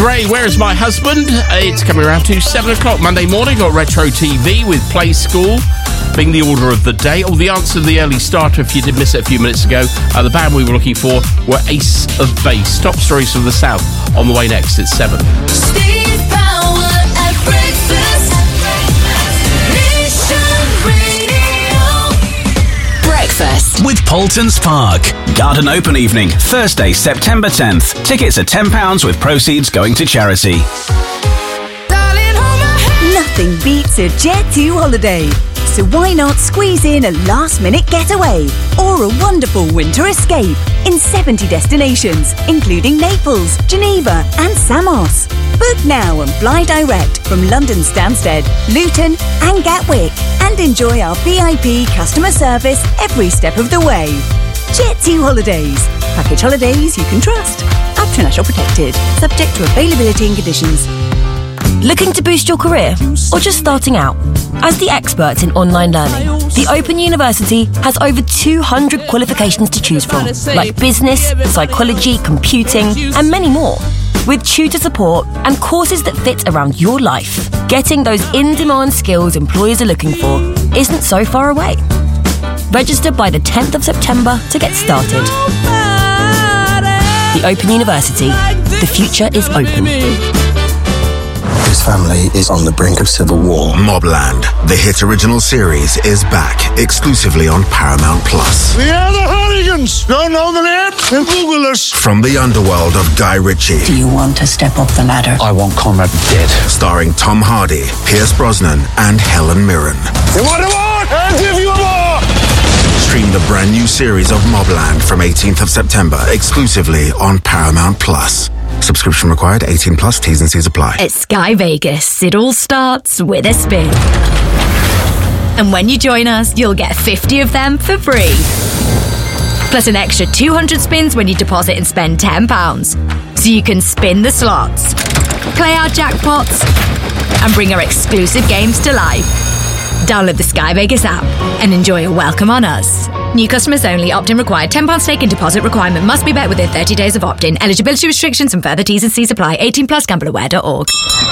Gray, Where Is My Husband? It's coming around to 7 o'clock Monday morning. Got Retro TV with Play School being the order of the day. Oh, the answer to the early starter, if you did miss it a few minutes ago, the band we were looking for were Ace of Base. Top stories from the South on the way next at 7. Steve Power at breakfast. Nation Radio. Breakfast with Paultons Park. Garden Open Evening, Thursday, September 10th. Tickets are £10 with proceeds going to charity. Nothing beats a Jet2 holiday. So why not squeeze in a last-minute getaway or a wonderful winter escape in 70 destinations, including Naples, Geneva and Samos. Book now and fly direct from London Stansted, Luton and Gatwick and enjoy our VIP customer service every step of the way. Jet2 Holidays. Package holidays you can trust. Up to national protected. Subject to availability and conditions. Looking to boost your career or just starting out? As the experts in online learning, the Open University has over 200 qualifications to choose from, like business, psychology, computing, and many more. With tutor support and courses that fit around your life, getting those in-demand skills employers are looking for isn't so far away. Register by the 10th of September to get started. The Open University. The future is open. His family is on the brink of civil war. Mobland, the hit original series, is back exclusively on Paramount+. We are the Hooligans! Don't know the name? Then Google us. From the underworld of Guy Ritchie. Do you want to step up the ladder? I want Conrad dead. Starring Tom Hardy, Pierce Brosnan, and Helen Mirren. You want a war? I'll give you a war! Stream the brand new series of Mobland from 18th of September exclusively on Paramount+. Subscription required, 18 plus, T's and C's apply. At Sky Vegas, it all starts with a spin. And when you join us, you'll get 50 of them for free. Plus an extra 200 spins when you deposit and spend £10. So you can spin the slots, play our jackpots, and bring our exclusive games to life. Download the Sky Vegas app and enjoy a welcome on us. New customers only. Opt-in required. £10 stake in deposit requirement must be met within 30 days of opt-in. Eligibility restrictions and further T's and C's apply. 18 plus. GambleAware.org.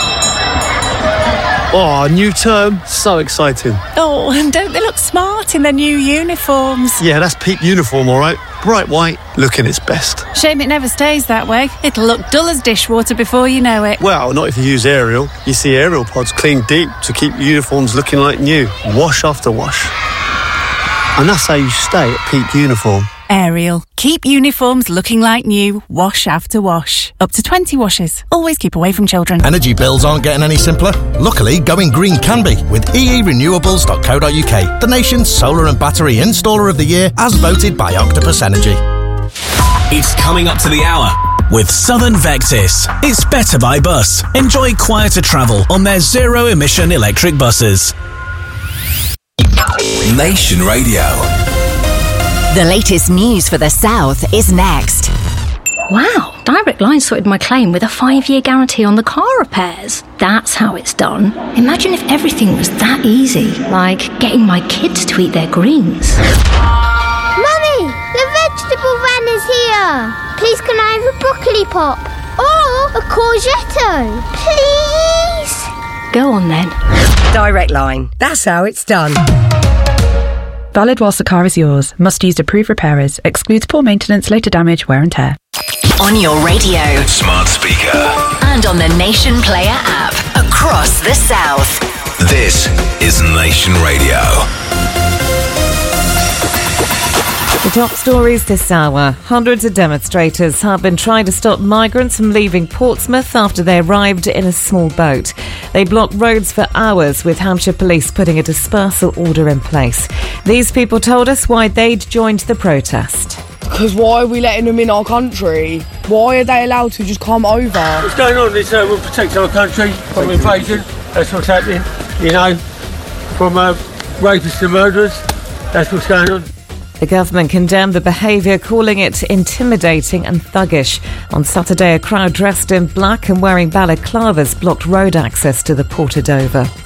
Oh, new term. So exciting. Oh, and don't they look smart in their new uniforms? Yeah, that's peak uniform, all right. Bright white, looking its best. Shame it never stays that way. It'll look dull as dishwater before you know it. Well, not if you use Ariel. You see Ariel pods clean deep to keep uniforms looking like new. Wash after wash. And that's how you stay at peak uniform. Ariel. Keep uniforms looking like new, wash after wash. Up to 20 washes. Always keep away from children. Energy bills aren't getting any simpler. Luckily, going green can be with eerenewables.co.uk, the nation's solar and battery installer of the year as voted by Octopus Energy. It's coming up to the hour with Southern Vectis. It's better by bus. Enjoy quieter travel on their zero-emission electric buses. Nation Radio. The latest news for the South is next. Wow, Direct Line sorted my claim with a 5-year guarantee on the car repairs. That's how it's done. Imagine if everything was that easy, like getting my kids to eat their greens. Mummy, the vegetable van is here. Please can I have a broccoli pop? Or a courgette? Please? Go on then. Direct Line. That's how it's done. Valid whilst the car is yours. Must use approved repairers. Excludes poor maintenance, later damage, wear and tear. On your radio, smart speaker, and on the Nation Player app across the South. This is Nation Radio. The top stories this hour. Hundreds of demonstrators have been trying to stop migrants from leaving Portsmouth after they arrived in a small boat. They blocked roads for hours, with Hampshire Police putting a dispersal order in place. These people told us why they'd joined the protest. Because why are we letting them in our country? Why are they allowed to just come over? What's going on is we'll protect our country from invasion. That's what's happening, you know, from rapists to murderers. That's what's going on. The government condemned the behaviour, calling it intimidating and thuggish. On Saturday, a crowd dressed in black and wearing balaclavas blocked road access to the Port of Dover.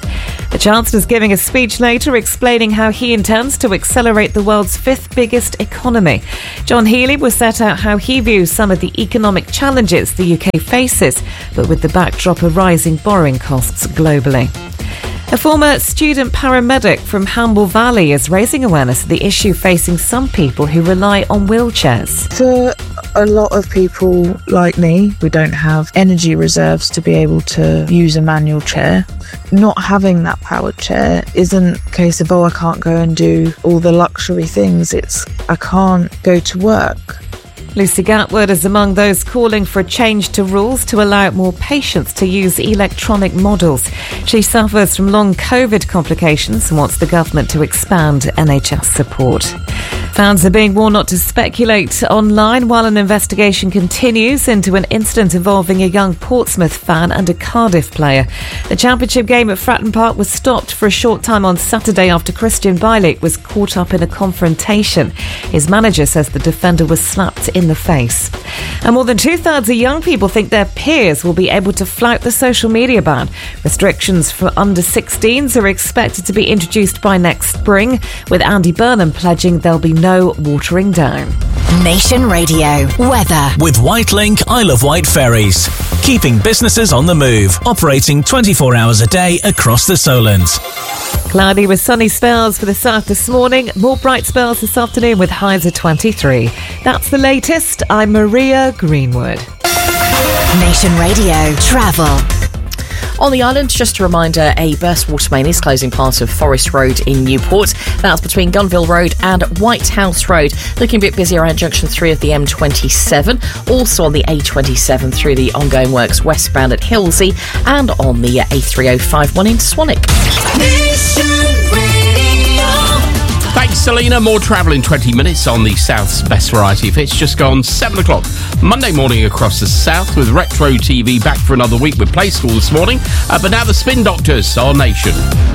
The Chancellor's giving a speech later explaining how he intends to accelerate the world's fifth biggest economy. John Healey will set out how he views some of the economic challenges the UK faces, but with the backdrop of rising borrowing costs globally. A former student paramedic from Hamble Valley is raising awareness of the issue facing some people who rely on wheelchairs. For a lot of people like me, we don't have energy reserves to be able to use a manual chair. Not having that powered chair isn't a case of, I can't go and do all the luxury things. It's, I can't go to work. Lucy Gatwood is among those calling for a change to rules to allow more patients to use electronic models. She suffers from long COVID complications and wants the government to expand NHS support. Fans are being warned not to speculate online while an investigation continues into an incident involving a young Portsmouth fan and a Cardiff player. The championship game at Fratton Park was stopped for a short time on Saturday after Christian Bielik was caught up in a confrontation. His manager says the defender was slapped in the face. And more than 2/3 of young people think their peers will be able to flout the social media ban. Restrictions for under 16s are expected to be introduced by next spring, with Andy Burnham pledging there'll be no watering down. Nation Radio weather with Whitelink Isle of Wight ferries, keeping businesses on the move, operating 24 hours a day across the Solent. Cloudy with sunny spells for the south this morning, more bright spells this afternoon with highs of 23. That's the latest. I'm Maria Greenwood. Nation Radio travel. On the island, just a reminder, a burst water main is closing part of Forest Road in Newport. That's between Gunville Road and White House Road. Looking a bit busy around Junction 3 of the M27. Also on the A27 through the ongoing works westbound at Hilsey. And on the A3051 in Swanwick. Thanks, Selena. More travel in 20 minutes on the South's best variety of hits. Just gone 7 o'clock. Monday morning across the South with Retro TV back for another week with Play School this morning. But now the Spin Doctors on Nation.